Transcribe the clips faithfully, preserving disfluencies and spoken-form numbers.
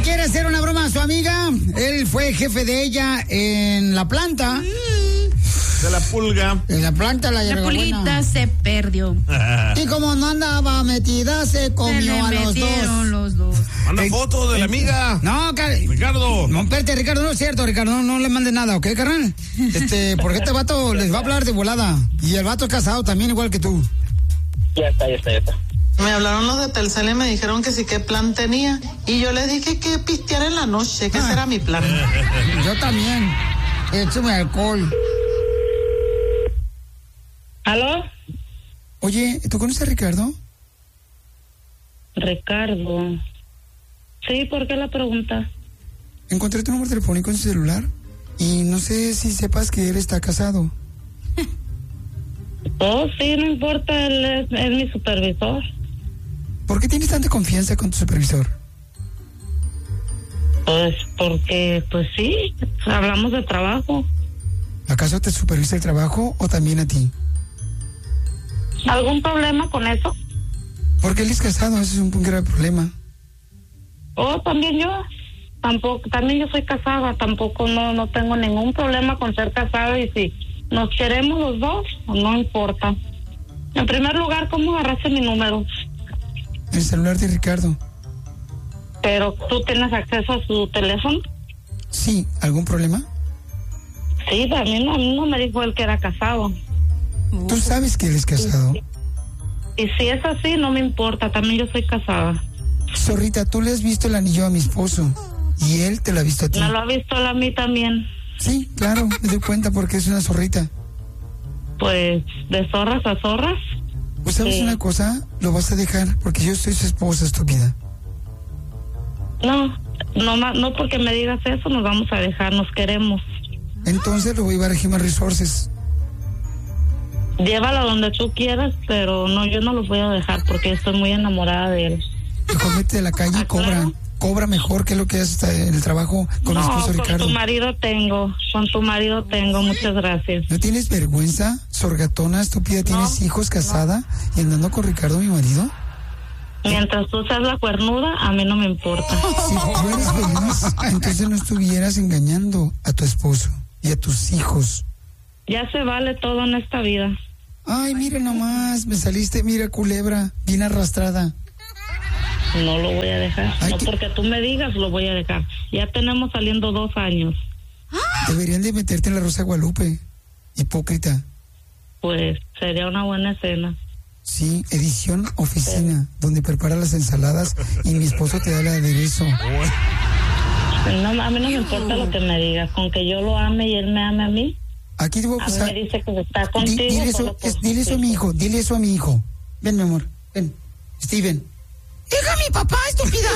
quiere hacer una broma a su amiga. Él fue jefe de ella en la planta. De la pulga. En la planta la La pulguita se perdió. Y como no andaba metida, se comió se le a los dos. los dos. Manda Eh, foto de la amiga. No, car- Ricardo. No, espérate, Ricardo, no es cierto, Ricardo, no, no le mandes nada, ¿ok, carnal? Este, porque este vato les va a hablar de volada. Y el vato es casado también, igual que tú. Ya está, ya está, ya está. Me hablaron los de Telcel y me dijeron que sí, qué plan tenía. Y yo les dije que pistear en la noche, que ese era mi plan. Yo también. Échame alcohol. ¿Aló? Oye, ¿tú conoces a Ricardo? Ricardo. Sí, ¿por qué la pregunta? Encontré tu número telefónico en su celular y no sé si sepas que él está casado. Oh, sí, no importa, él es, es mi supervisor. ¿Por qué tienes tanta confianza con tu supervisor? Pues porque, pues sí, hablamos de trabajo. ¿Acaso te supervisa el trabajo o también a ti? ¿Algún problema con eso? Porque él es casado, ese es un grave problema. Oh, también yo. Tampoco, también yo soy casada, tampoco no, no tengo ningún problema con ser casada y si nos queremos los dos, no importa. En primer lugar, ¿cómo agarraste mi número? El celular de Ricardo. Pero tú tienes acceso a su teléfono. Sí, ¿algún problema? Sí, a mí no, a mí no me dijo él que era casado. Tú sabes que él es casado. Y si es así, no me importa, también yo soy casada. Zorrita, tú le has visto el anillo a mi esposo y él te lo ha visto a ti. ¿Me lo ha visto él a mí también? Sí, claro, me doy cuenta porque es una zorrita. Pues, de zorras a zorras. Pues sabes Sí. una cosa, lo vas a dejar porque yo soy su esposa, estúpida. No, no, ma- no porque me digas eso nos vamos a dejar, nos queremos. Entonces lo voy a llevar a Human Resources. Llévala donde tú quieras, pero no, yo no los voy a dejar porque estoy muy enamorada de él. Mejor vete de la calle y Ah, cobra. claro. Cobra mejor que lo que haces en el trabajo con mi No, esposo con Ricardo. tu marido tengo, con tu marido tengo, muchas gracias. ¿No tienes vergüenza, sorgatona, estúpida? ¿Tienes hijos, casada y andando con Ricardo, mi marido? Mientras tú seas la cuernuda, a mí no me importa. Si tú eres feliz, entonces no estuvieras engañando a tu esposo y a tus hijos. Ya se vale todo en esta vida. Ay, mira nomás, me saliste, mira, culebra, bien arrastrada. No lo voy a dejar. Ay, No ¿qué? porque tú me digas, lo voy a dejar. Ya tenemos saliendo dos años. Deberían de meterte en la Rosa de Guadalupe, hipócrita. Pues sería una buena escena. Sí, edición oficina, donde prepara las ensaladas y mi esposo te da el aderezo. No, a mí no me importa lo que me digas. Con que yo lo ame y él me ame a mí. Aquí te voy a A mí pasar. me dice que está Di- contigo. Dile solo eso, por- es- dile eso a mi hijo, dile eso a mi hijo. Ven, mi amor, ven. Steven. Deja a mi papá, estúpida.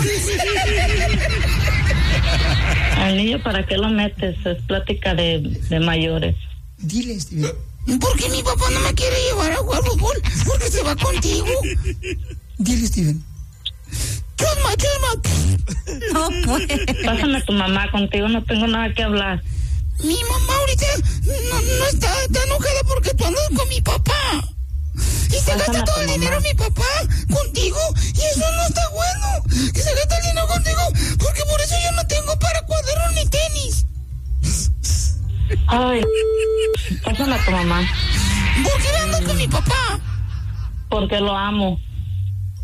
Al niño, ¿para qué lo metes? Es plática de, de mayores. Dile, Steven. ¿Por qué mi papá no me quiere llevar a jugar fútbol? Porque se va contigo. Dile, Steven. Chusma, chusma. No puede. Pásame a tu mamá, contigo no tengo nada que hablar. Mi mamá ahorita no, no está, está enojada porque tú andas con mi papá. Y se Pásame gasta a todo tu el mamá. dinero mi papá contigo. Y eso no está bueno. Que se gasta el dinero contigo. Porque por eso yo no tengo para cuadernos ni tenis. Ay, pásame a tu mamá. ¿Por qué andas con mi papá? Porque lo amo.